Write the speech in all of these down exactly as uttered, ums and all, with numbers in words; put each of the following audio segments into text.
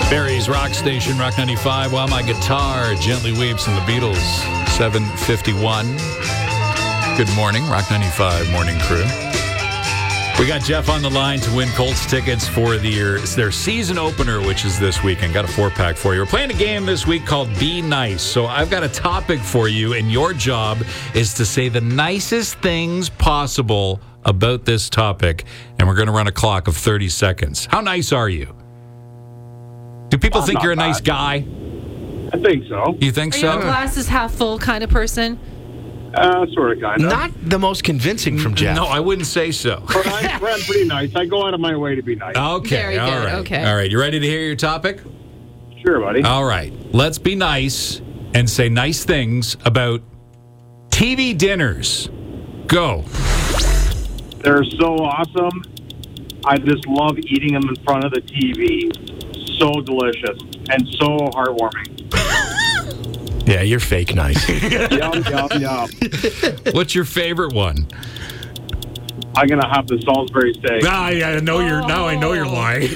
Barry's Rock Station, Rock ninety-five, while my guitar gently weeps in the Beatles, seven fifty-one. Good morning, Rock ninety-five morning crew. We got Jeff on the line to win Colts tickets for the, their season opener, which is this weekend. Got a four-pack for you. We're playing a game this week called Be Nice. So I've got a topic for you, and your job is to say the nicest things possible about this topic, and we're going to run a clock of thirty seconds. How nice are you? Do people I'm think you're a bad. nice guy? I think so. You think Are so? you a glasses half full kind of person? Uh, sort of, kind of. Not the most convincing from Jeff. No, I wouldn't say so. But I'm, I'm pretty nice. I go out of my way to be nice. Okay, Very all good, right. okay. All right, you ready to hear your topic? Sure, buddy. All right, let's be nice and say nice things about T V dinners. Go. They're so awesome. I just love eating them in front of the T V. So delicious and so heartwarming. Yeah, you're fake nice. Yum, yum, yum. What's your favorite one? I'm going to have the Salisbury steak. Ah, yeah, I know you're now. I know you're lying.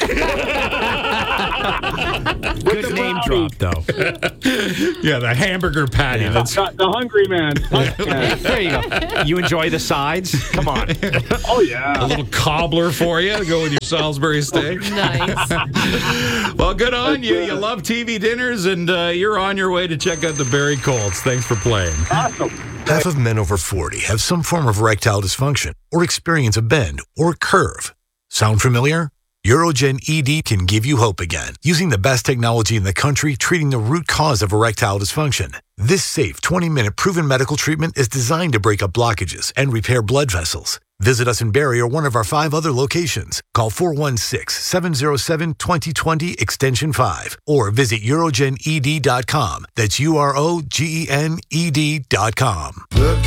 Good name drop, though. Yeah, the hamburger patty. Yeah. That's The, the hungry man. Hungry man. There you go. You enjoy the sides? Come on. Oh, a yeah. little cobbler for you to go with your Salisbury steak. Nice. Well, good on you. You love T V dinners, and uh, you're on your way to check out the Barrie Colts. Thanks for playing. Awesome. Half of men over forty have some form of erectile dysfunction or experience a bend or curve. Sound familiar? Urogen E D can give you hope again, using the best technology in the country treating the root cause of erectile dysfunction. This safe twenty-minute proven medical treatment is designed to break up blockages and repair blood vessels. Visit us in Barrie or one of our five other locations. Call four one six, seven zero seven, two zero two zero extension five or visit urogen e d dot com. That's U R O G E N E D dot com.